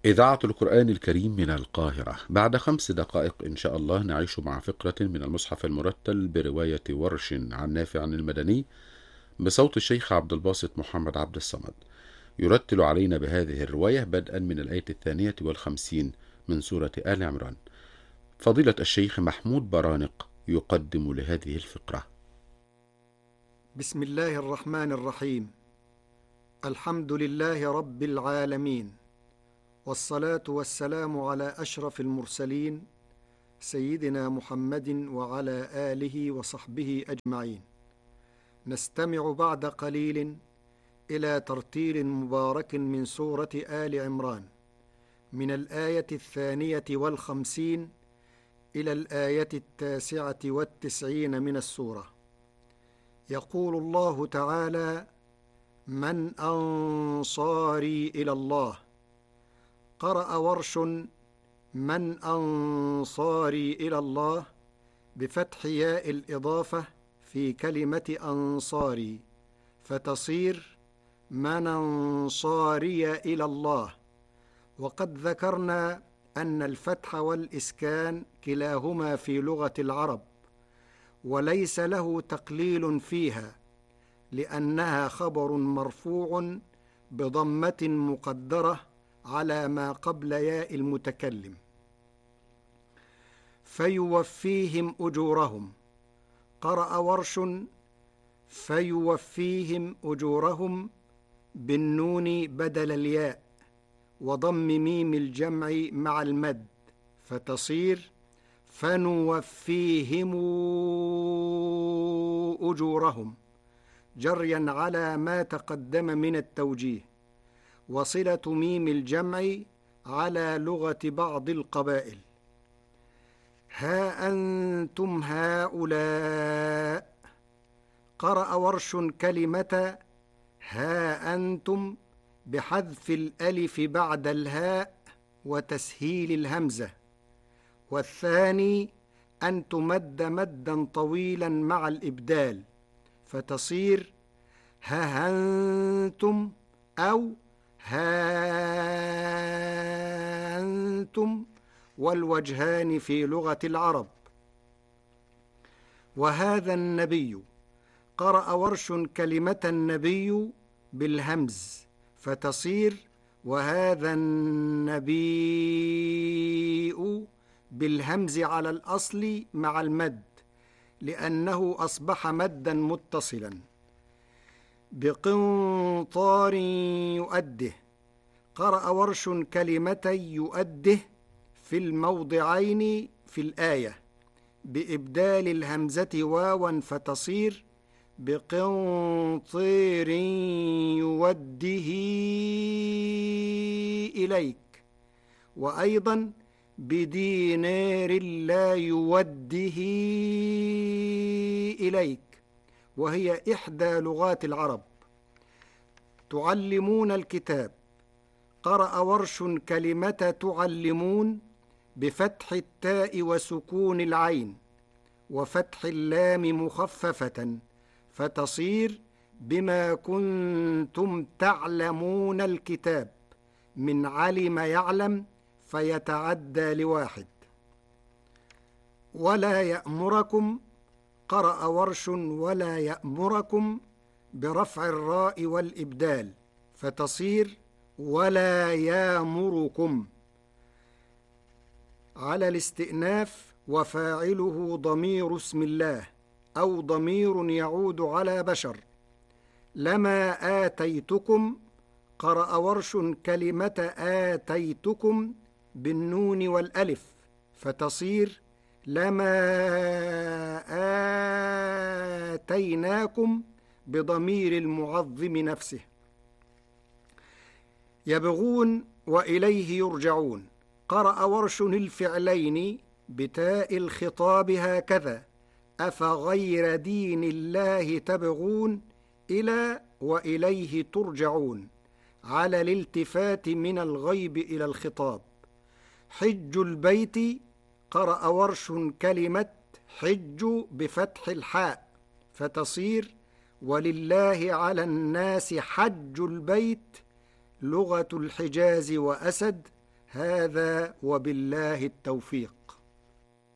إذاعة القرآن الكريم من القاهرة. بعد 5 دقائق إن شاء الله نعيش مع فقرة من المصحف المرتل برواية ورش عن نافع المدني بصوت الشيخ عبد الباسط محمد عبد الصمد. يرتل علينا بهذه الرواية بدءا من الآية 52 من سورة آل عمران. فضيلة الشيخ محمود برانق يقدم لهذه الفقرة. بسم الله الرحمن الرحيم. الحمد لله رب العالمين، والصلاة والسلام على أشرف المرسلين سيدنا محمد وعلى آله وصحبه أجمعين. نستمع بعد قليل إلى ترتيل مبارك من سورة آل عمران من الآية 52 إلى الآية 99 من السورة. يقول الله تعالى: من أنصاري إلى الله. قرأ ورش: من أنصاري إلى الله بفتح ياء الإضافة في كلمة أنصاري، فتصير من أنصاري إلى الله. وقد ذكرنا أن الفتح والإسكان كلاهما في لغة العرب، وليس له تقليل فيها، لأنها خبر مرفوع بضمة مقدرة على ما قبل ياء المتكلم. فيوفيهم أجورهم. قرأ ورش: فيوفيهم أجورهم بالنون بدل الياء وضم ميم الجمع مع المد، فتصير فنوفيهم أجورهم، جريا على ما تقدم من التوجيه، وصلة ميم الجمع على لغة بعض القبائل. ها أنتم هؤلاء. قرأ ورش كلمة ها أنتم بحذف الألف بعد الهاء وتسهيل الهمزة، والثاني أن تمد مدا طويلا مع الإبدال، فتصير ها أنتم أو ها أنتم، والوجهان في لغة العرب. وهذا النبي. قرأ ورش كلمة النبي بالهمز، فتصير وهذا النبي بالهمز على الأصل مع المد، لأنه أصبح مدا متصلا. بقنطار يؤده. قرأ ورش كلمة يؤده في الموضعين في الآية بإبدال الهمزة واوا، فتصير بقنطير يوده إليك، وأيضا بدينار لا يوده إليك، وهي إحدى لغات العرب. تعلمون الكتاب. قرأ ورش كلمة تعلمون بفتح التاء وسكون العين وفتح اللام مخففة، فتصير بما كنتم تعلمون الكتاب، من علم يعلم فيتعدى لواحد. ولا يأمركم. قرأ ورش ولا يأمركم برفع الراء والإبدال، فتصير ولا يامركم على الاستئناف، وفاعله ضمير اسم الله أو ضمير يعود على بشر. لما آتيتكم. قرأ ورش كلمة آتيتكم بالنون والألف، فتصير لما آتيناكم بضمير المعظم نفسه. يبغون وإليه يرجعون. قرأ ورش الفعلين بتاء الخطاب هكذا: أفغير دين الله تبغون إلى وإليه ترجعون، على الالتفات من الغيب إلى الخطاب. حج البيت. قرأ ورش كلمة حج بفتح الحاء، فتصير ولله على الناس حج البيت، لغة الحجاز وأسد هذا وبالله التوفيق.